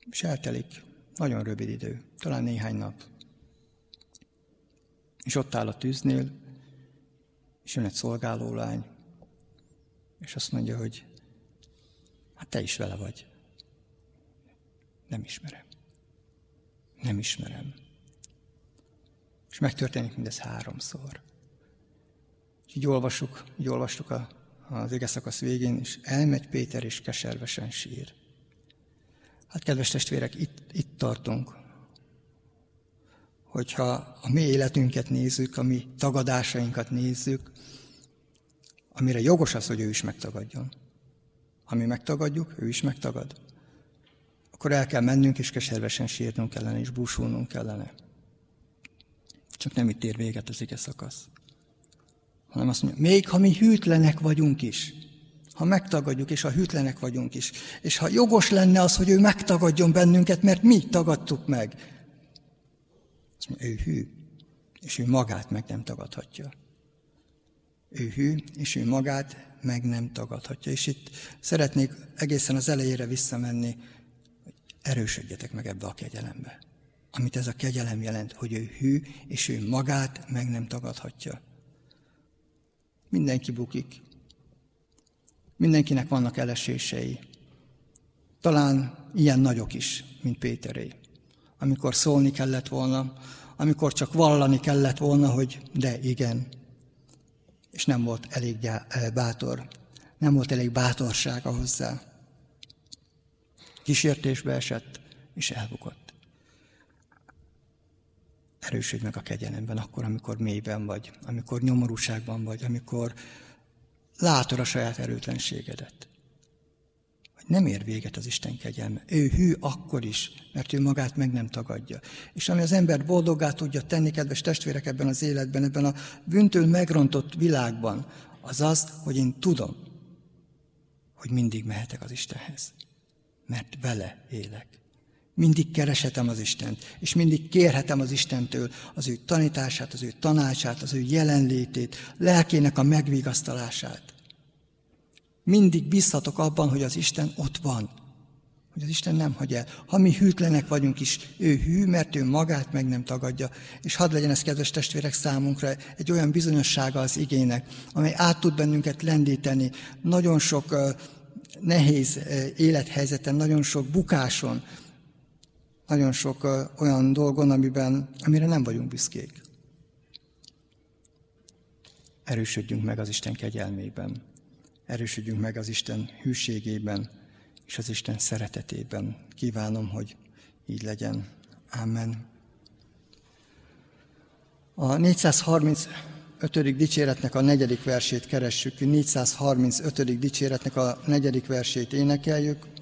És eltelik nagyon rövid idő, talán néhány nap. És ott áll a tűznél, és jön egy szolgálólány, és azt mondja, hogy hát te is vele vagy. Nem ismerem. Nem ismerem. És megtörténik mindez 3-szor. És így olvastuk az igeszakasz végén, és elmegy Péter, és keservesen sír. Hát, kedves testvérek, itt tartunk, hogyha a mi életünket nézzük, a mi tagadásainkat nézzük, amire jogos az, hogy ő is megtagadjon. Ha mi megtagadjuk, ő is megtagad. Akkor el kell mennünk, és keservesen sírnunk kellene, és búsulnunk kellene. Csak nem itt ér véget az ige szakasz. Hanem azt mondja, még ha mi hűtlenek vagyunk is, ha megtagadjuk, és ha hűtlenek vagyunk is, és ha jogos lenne az, hogy ő megtagadjon bennünket, mert mi tagadtuk meg. Azt mondja, ő hű, és ő magát meg nem tagadhatja. Ő hű, és ő magát meg nem tagadhatja. És itt szeretnék egészen az elejére visszamenni, hogy erősödjetek meg ebbe a kegyelembe. Amit ez a kegyelem jelent, hogy ő hű, és ő magát meg nem tagadhatja. Mindenki bukik. Mindenkinek vannak elesései. Talán ilyen nagyok is, mint Péteré. Amikor szólni kellett volna, amikor csak vallani kellett volna, hogy de igen. És nem volt elég bátor. Nem volt elég bátorsága hozzá. Kísértésbe esett, és elbukott. Erősödj meg a kegyelemben akkor, amikor mélyben vagy, amikor nyomorúságban vagy, amikor látod a saját erőtlenségedet. Hogy nem ér véget az Isten kegyelme. Ő hű akkor is, mert ő magát meg nem tagadja. És ami az ember boldoggá tudja tenni, kedves testvérek, ebben az életben, ebben a bűntől megrontott világban, az az, hogy én tudom, hogy mindig mehetek az Istenhez. Mert vele élek. Mindig kereshetem az Istent, és mindig kérhetem az Istentől az ő tanítását, az ő tanácsát, az ő jelenlétét, lelkének a megvigasztalását. Mindig bízhatok abban, hogy az Isten ott van, hogy az Isten nem hagy el. Ha mi hűtlenek vagyunk is, ő hű, mert ő magát meg nem tagadja. És hadd legyen ez, kedves testvérek, számunkra egy olyan bizonyossága az igének, amely át tud bennünket lendíteni nagyon sok nehéz élethelyzeten, nagyon sok bukáson, nagyon sok olyan dolgon, amire nem vagyunk büszkék. Erősödjünk meg az Isten kegyelmében, erősödjünk meg az Isten hűségében, és az Isten szeretetében. Kívánom, hogy így legyen. Amen. A 435. dicséretnek a 4. versét keressük, 435. dicséretnek a 4. versét énekeljük.